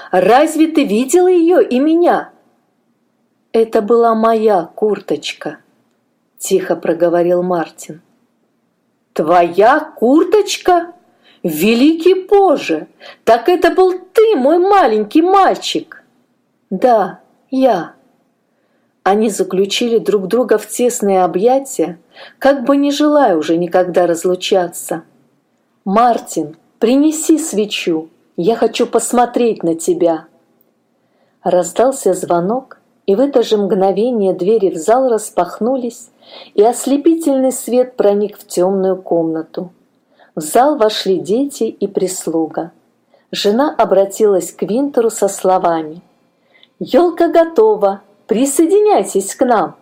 Разве ты видела ее и меня?» «Это была моя курточка», — тихо проговорил Мартин. «Твоя курточка? Великий Боже! Так это был ты, мой маленький мальчик!» «Да, я». Они заключили друг друга в тесные объятия, как бы не желая уже никогда разлучаться. «Мартин, принеси свечу, я хочу посмотреть на тебя». Раздался звонок, и в это же мгновение двери в зал распахнулись, и ослепительный свет проник в темную комнату. В зал вошли дети и прислуга. Жена обратилась к Винтеру со словами: «Елка готова, присоединяйтесь к нам».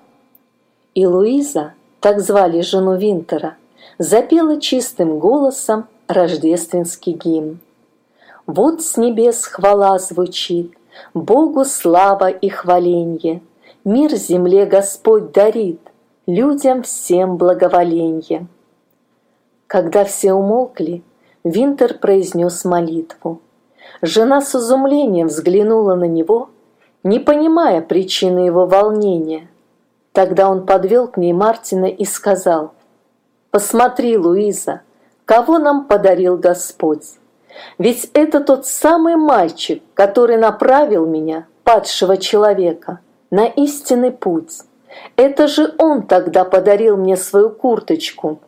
И Луиза, так звали жену Винтера, запела чистым голосом рождественский гимн. Вот с небес хвала звучит, Богу слава и хваленье, мир земле Господь дарит, людям всем благоволенье. Когда все умолкли, Винтер произнес молитву. Жена с изумлением взглянула на него, не понимая причины его волнения. Тогда он подвел к ней Мартина и сказал: «Посмотри, Луиза, кого нам подарил Господь! Ведь это тот самый мальчик, который направил меня, падшего человека, на истинный путь. Это же он тогда подарил мне свою курточку».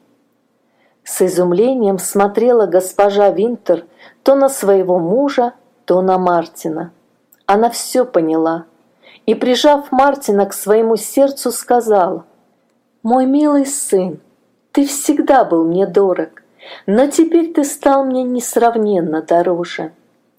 С изумлением смотрела госпожа Винтер то на своего мужа, то на Мартина. Она все поняла и, прижав Мартина к своему сердцу, сказала: «Мой милый сын, ты всегда был мне дорог, но теперь ты стал мне несравненно дороже».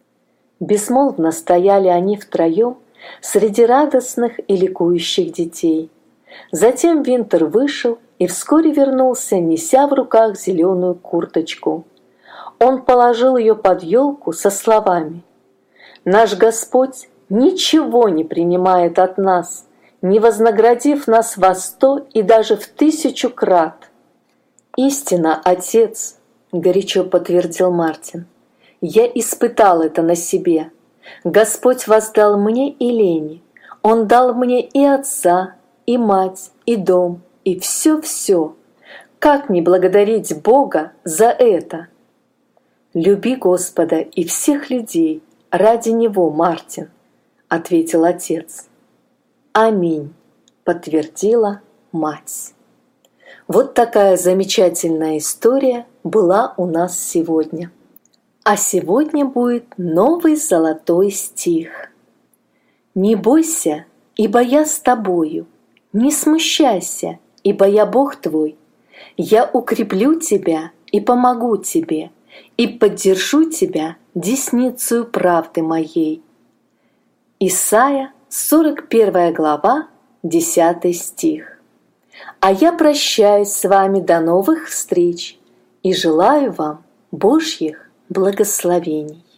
Безмолвно стояли они втроем среди радостных и ликующих детей. Затем Винтер вышел и вскоре вернулся, неся в руках зеленую курточку. Он положил ее под елку со словами: «Наш Господь ничего не принимает от нас, не вознаградив нас во 100 и даже в 1000 крат». «Истинно, отец», — горячо подтвердил Мартин, — «я испытал это на себе. Господь воздал мне и Лене, Он дал мне и отца, и мать, и дом, и все-все. Как не благодарить Бога за это?» «Люби Господа и всех людей ради Него, Мартин», — ответил отец. «Аминь», — подтвердила мать. Вот такая замечательная история была у нас сегодня. А сегодня будет новый золотой стих. «Не бойся, ибо я с тобою, не смущайся, ибо я Бог твой. Я укреплю тебя и помогу тебе, и поддержу тебя десницею правды моей». Исайя, 41 глава, 10 стих. А я прощаюсь с вами до новых встреч и желаю вам Божьих благословений.